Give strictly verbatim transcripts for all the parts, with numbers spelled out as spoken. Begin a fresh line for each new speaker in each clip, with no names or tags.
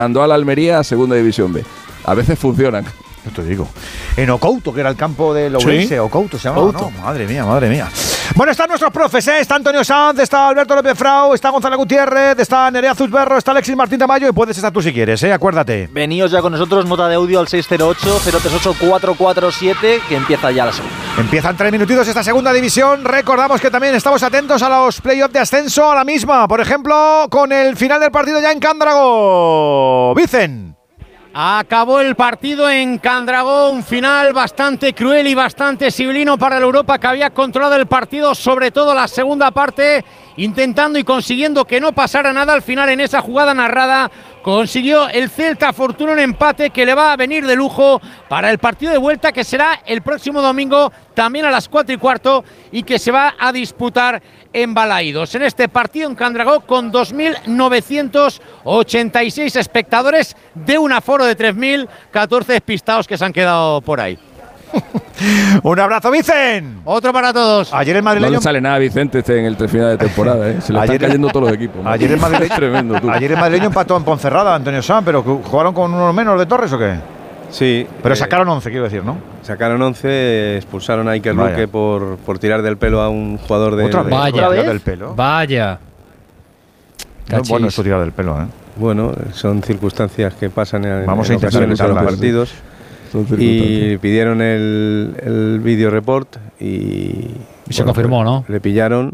mandó a la Almería a Segunda División B. A veces funcionan.
No te digo. En Ocouto, que era el campo de Lourense, ¿sí? Ocouto se llamaba, ¿no? Madre mía, madre mía. Bueno, están nuestros profes, ¿eh? Está Antonio Sanz, está Alberto López Frau, está Gonzalo Gutiérrez, está Nerea Zuzberro, está Alexis Martín Tamayo y puedes estar tú si quieres, ¿eh? Acuérdate.
Veníos ya con nosotros, nota de audio al seis cero ocho, cero tres ocho, cuatro cuatro siete, que empieza ya la segunda.
Empiezan tres minutitos esta segunda división. Recordamos que también estamos atentos a los playoffs de ascenso a la misma. Por ejemplo, con el final del partido ya en Cándrago. Vicen.
Acabó el partido en Cándrago, un final bastante cruel y bastante sibilino para la Europa, que había controlado el partido, sobre todo la segunda parte, intentando y consiguiendo que no pasara nada. Al final, en esa jugada narrada, consiguió el Celta Fortuna un empate que le va a venir de lujo para el partido de vuelta, que será el próximo domingo, también a las cuatro y cuarto, y que se va a disputar en Balaídos. En este partido en Cándrago, con dos mil novecientos ochenta y seis espectadores de un aforo de tres mil, catorce despistados que se han quedado por ahí.
Un abrazo, Vicen.
Otro para todos.
Ayer el madrileño...
No le sale nada a Vicente este en el final de temporada, ¿eh? Se le
ayer
están cayendo todos los equipos.
Ayer el madrileño...
Tremendo, tú.
Ayer el madrileño empató en Ponferrada, Antonio Sanz, pero ¿jugaron con uno menos de Torres o qué?
Sí.
Pero
eh,
sacaron once, quiero decir, ¿no?
Sacaron once, expulsaron a Iker Luque por, por tirar del pelo a un jugador de...
¿Otra vez?
Vaya.
¿Otra vez? Del pelo?
Vaya.
No es bueno esto tirar del pelo, ¿eh?
Bueno, son circunstancias que pasan en,
Vamos
en
a intentar
ocasiones en los partidos. Y pidieron el, el video report y,
y
bueno,
se confirmó, ¿no?
Le pillaron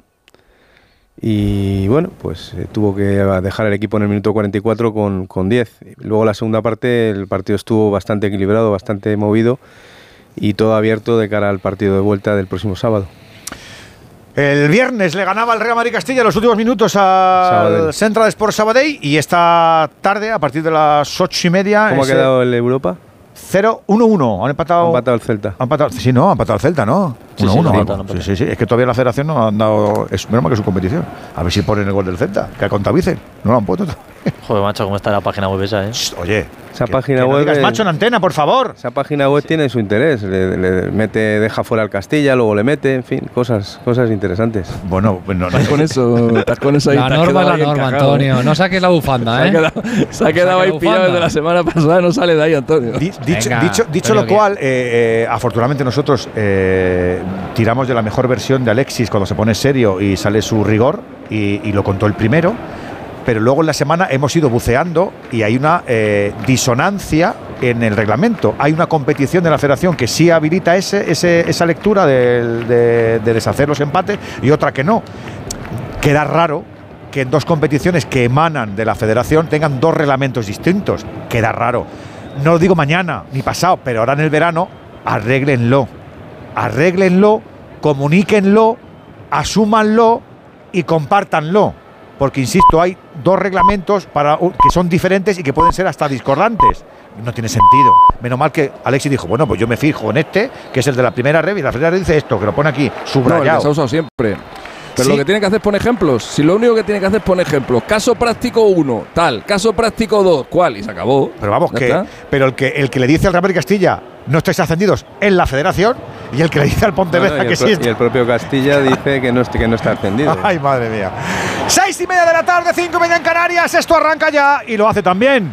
y bueno, pues eh, tuvo que dejar el equipo en el minuto cuarenta y cuatro con, con diez. Luego la segunda parte el partido estuvo bastante equilibrado, bastante movido y todo abierto de cara al partido de vuelta del próximo sábado.
El viernes le ganaba el Real Madrid Castilla en los últimos minutos al
Sabadell.
Central Sports Sabadell, y esta tarde, a partir de las ocho y media...
¿Cómo ha quedado el Europa?
cero uno uno. Han empatado.
Ha empatado el Celta.
Han empatado, sí, no, ha empatado el Celta, ¿no?
Sí,
uno
sí,
uno.
no, no, no,
sí, sí, sí. Es que todavía la federación no ha dado. Es menos mal que es su competición. A ver si ponen el gol del Celta, que ha contado Vicen. No lo han puesto.
Joder, macho, cómo está la página web esa, ¿eh?
Oye,
esa
que,
página
que no
web.
digas
es,
macho en antena, por favor.
Esa página web sí. tiene su interés. Le, le mete, deja fuera al Castilla, luego le mete, en fin, cosas, cosas interesantes.
Bueno, no, no,
estás con eso, estás con eso ahí.
La norma es la norma, encajado, Antonio. No saques la bufanda, ¿eh?
Se ha quedado, se ha quedado ahí pillado desde la semana pasada, no sale de ahí, Antonio.
Di, dicho
Venga,
dicho, dicho lo cual, eh, eh, afortunadamente nosotros eh, tiramos de la mejor versión de Alexis cuando se pone serio y sale su rigor, y, y lo contó el primero. Pero luego en la semana hemos ido buceando y hay una eh, disonancia en el reglamento. Hay una competición de la federación que sí habilita ese, ese, esa lectura de, de, de deshacer los empates y otra que no. Queda raro que en dos competiciones que emanan de la federación tengan dos reglamentos distintos. Queda raro. No lo digo mañana ni pasado, pero ahora en el verano arréglenlo. Arréglenlo, comuníquenlo, asúmanlo y compártanlo. Porque, insisto, hay dos reglamentos para, que son diferentes y que pueden ser hasta discordantes. No tiene sentido. Menos mal que Alexis dijo, bueno, pues yo me fijo en este, que es el de la primera red, y la primera red dice esto, que lo pone aquí, subrayado.
No, el que se ha usado siempre. Pero ¿sí? Lo que tiene que hacer es poner ejemplos. Si lo único que tiene que hacer es poner ejemplos. Caso práctico uno, tal. Caso práctico dos, ¿cuál? Y se acabó.
Pero vamos,
¿Ya
que
está?
pero el que el que le dice al Real Madrid Castilla, no estáis ascendidos en la federación, y el que le dice al Pontevedra
no, no,
que
pro,
sí.
Y el propio Castilla dice que no, que no está ascendido.
Ay, madre mía. Seis y media de la tarde, cinco y media en Canarias. Esto arranca ya y lo hace también.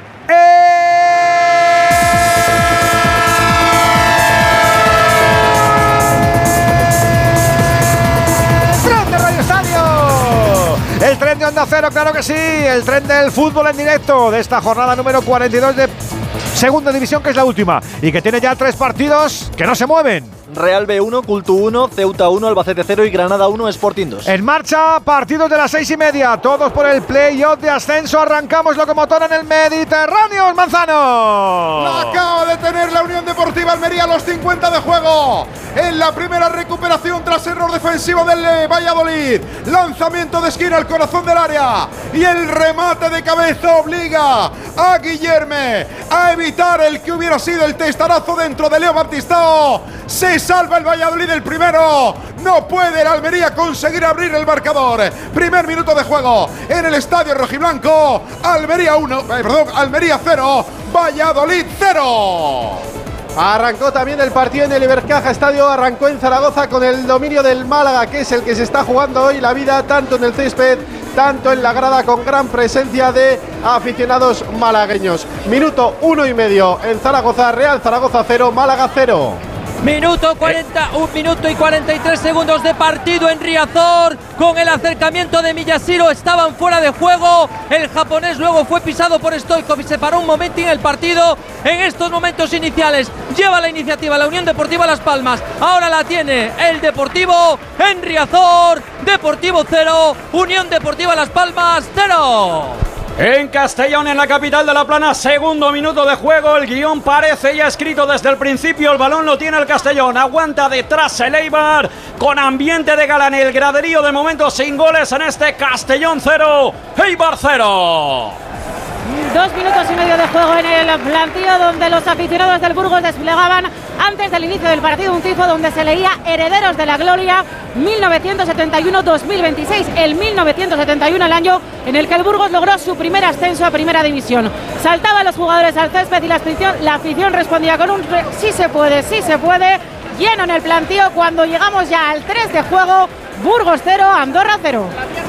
El tren de Onda Cero, claro que sí. El tren del fútbol en directo de esta jornada número cuarenta y dos de Segunda División, que es la última y que tiene ya tres partidos que no se mueven.
Real B uno, Cultu uno, Ceuta uno, Albacete cero y Granada uno, Sporting dos.
En marcha, partidos de las seis y media, todos por el play-off de ascenso. Arrancamos locomotora en el Mediterráneo, Manzano.
La acaba de tener la Unión Deportiva Almería a los cincuenta de juego. En la primera recuperación tras error defensivo del Valladolid. Lanzamiento de esquina al corazón del área. Y el remate de cabeza obliga a Guillerme a evitar el que hubiera sido el testarazo dentro de Leo Baptistao. Se salva el Valladolid el primero. No puede el Almería conseguir abrir el marcador. Primer minuto de juego en el estadio rojiblanco. Almería uno, eh, perdón, Almería cero, Valladolid cero.
Arrancó también el partido en el Ibercaja Estadio, arrancó en Zaragoza con el dominio del Málaga, que es el que se está jugando hoy la vida tanto en el césped tanto en la grada con gran presencia de aficionados malagueños. Minuto uno y medio en Zaragoza, Real Zaragoza cero, Málaga cero.
Minuto cuarenta, un minuto y cuarenta y tres segundos de partido en Riazor. Con el acercamiento de Miyashiro estaban fuera de juego. El japonés luego fue pisado por Stoichkov y se paró un momento en el partido. En estos momentos iniciales lleva la iniciativa la Unión Deportiva Las Palmas. Ahora la tiene el Deportivo en Riazor. Deportivo cero, Unión Deportiva Las Palmas cero.
En Castellón, en la capital de La Plana, segundo minuto de juego. El guión parece ya escrito desde el principio. El balón lo tiene el Castellón. Aguanta detrás el Eibar con ambiente de gala en el graderío. De momento sin goles en este Castellón cero, Eibar cero.
Dos minutos y medio de juego en el plantío, donde los aficionados del Burgos desplegaban antes del inicio del partido un tifo donde se leía Herederos de la Gloria mil novecientos setenta y uno dos mil veintiséis, el mil novecientos setenta y uno, el año en el que el Burgos logró su primer ascenso a Primera División. Saltaban los jugadores al césped y la afición, la afición respondía con un sí se puede, sí se puede, lleno en el plantío cuando llegamos ya al tres de juego. Burgos cero, Andorra cero.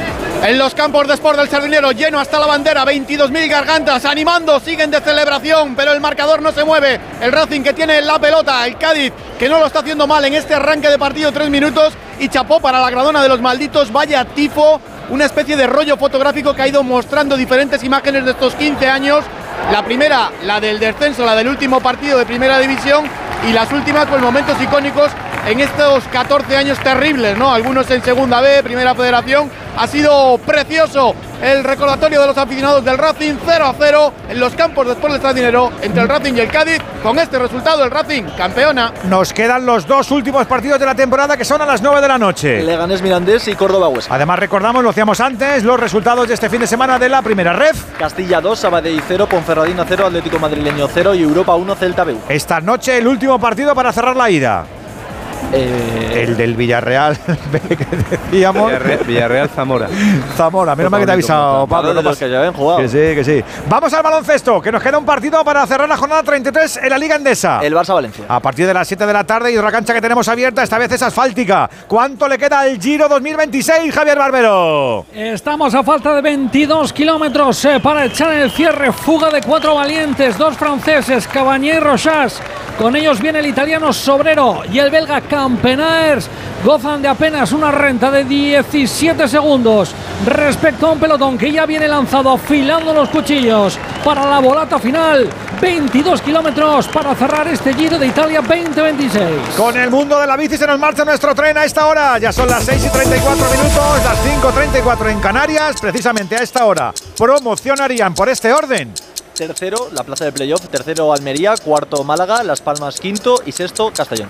En los campos de Sport del Sardinero, lleno hasta la bandera, veintidós mil gargantas animando, siguen de celebración, pero el marcador no se mueve. El Racing que tiene la pelota, el Cádiz que no lo está haciendo mal en este arranque de partido, tres minutos, y chapó para la Gradona de los malditos. Vaya tifo, una especie de rollo fotográfico que ha ido mostrando diferentes imágenes de estos quince años. La primera, la del descenso, la del último partido de Primera División, y las últimas, pues momentos icónicos en estos catorce años terribles, ¿no? Algunos en Segunda B, Primera Federación. Ha sido precioso el recordatorio de los aficionados del Racing, cero a cero en los campos de Sport del Sardinero entre el Racing y el Cádiz. Con este resultado el Racing campeona.
Nos quedan los dos últimos partidos de la temporada, que son a las nueve de la noche.
Leganés Mirandés y Córdoba Huesca.
Además recordamos, lo hacíamos antes, los resultados de este fin de semana de la primera red.
Castilla dos, Sabadell cero, Ponferradina cero, Atlético Madrileño cero y Europa uno, Celta B.
Esta noche el último partido para cerrar la ida.
Eh,
el del Villarreal, que decíamos.
Villarreal, Villarreal Zamora.
Zamora, menos mal que te ha avisado, Pablo.
No pasa. Que ya habían jugado.
Que sí, que sí. Vamos al baloncesto, que nos queda un partido para cerrar la jornada treinta y tres en la Liga Endesa.
El Barça-Valencia.
A partir de las siete de la tarde, y otra cancha que tenemos abierta, esta vez es asfáltica. ¿Cuánto le queda al Giro dos mil veintiséis, Javier Barbero?
Estamos a falta de veintidós kilómetros eh, para echar el cierre. Fuga de cuatro valientes, dos franceses, Cavagné y Rochas. Con ellos viene el italiano Sobrero y el belga Campenaers. Gozan de apenas una renta de diecisiete segundos respecto a un pelotón que ya viene lanzado afilando los cuchillos para la volata final. veintidós kilómetros para cerrar este Giro de Italia veinte veintiséis.
Con el mundo de la bici se nos marcha nuestro tren a esta hora. Ya son las seis y treinta y cuatro minutos, las cinco y treinta y cuatro en Canarias. Precisamente a esta hora promocionarían por este orden.
Tercero, la plaza de playoff. Tercero, Almería. Cuarto, Málaga. Las Palmas, quinto. Y sexto, Castellón.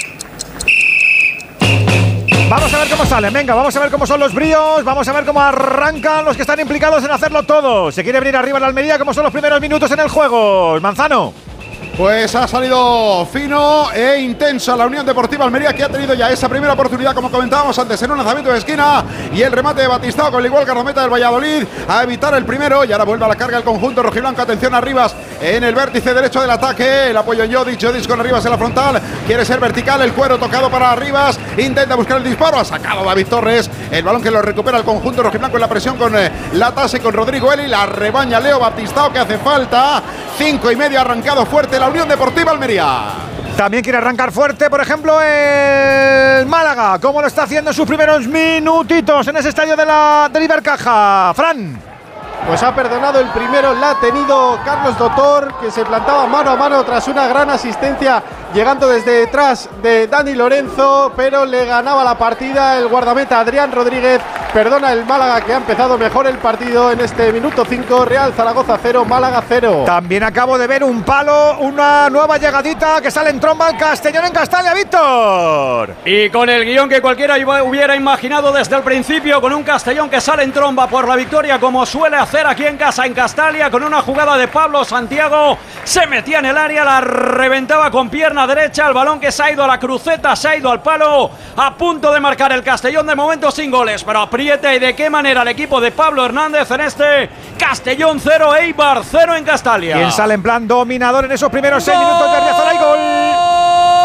Vamos a ver cómo salen, venga, vamos a ver cómo son los bríos, vamos a ver cómo arrancan los que están implicados en hacerlo todo. Se quiere venir arriba la Almería, como son los primeros minutos en el juego. Manzano.
Pues ha salido fino e intensa la Unión Deportiva Almería, que ha tenido ya esa primera oportunidad, como comentábamos antes, en un lanzamiento de esquina, y el remate de Batistao con el igual guardameta del Valladolid a evitar el primero, y ahora vuelve a la carga el conjunto rojiblanco. Atención a Rivas en el vértice derecho del ataque, el apoyo en Jodic, Jodic con Rivas en la frontal, quiere ser vertical, el cuero tocado para Rivas, intenta buscar el disparo, ha sacado David Torres, el balón que lo recupera el conjunto rojiblanco en la presión con eh, la tase con Rodrigo Eli, la rebaña Leo Batistao, que hace falta, cinco y medio, arrancado fuerte la Unión Deportiva Almería.
También quiere arrancar fuerte, por ejemplo, el Málaga, como lo está haciendo en sus primeros minutitos en ese estadio de la del Ibercaja. Fran.
Pues ha perdonado el primero, la ha tenido Carlos Dotor, que se plantaba mano a mano tras una gran asistencia llegando desde detrás de Dani Lorenzo, pero le ganaba la partida el guardameta Adrián Rodríguez. Perdona el Málaga, que ha empezado mejor el partido en este minuto cinco. Real Zaragoza cero, Málaga cero.
También acabo de ver un palo, una nueva llegadita que sale en tromba al Castellón en Castalia, Víctor.
Y con el guión que cualquiera hubiera imaginado desde el principio, con un Castellón que sale en tromba por la victoria, como suele hacer aquí en casa en Castalia, con una jugada de Pablo Santiago, se metía en el área, la reventaba con pierna derecha, el balón que se ha ido a la cruceta, se ha ido al palo, a punto de marcar el Castellón, de momento sin goles, pero aprieta, y de qué manera el equipo de Pablo Hernández en este Castellón cero, Eibar cero en Castalia.
¿Quién sale en plan dominador en esos primeros seis minutos de Riazor? ¡Hay gol!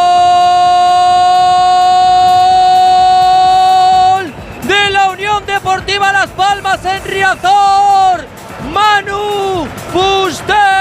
De la Unión Deportiva Deportiva Las Palmas en Riazor. Manu Fuster.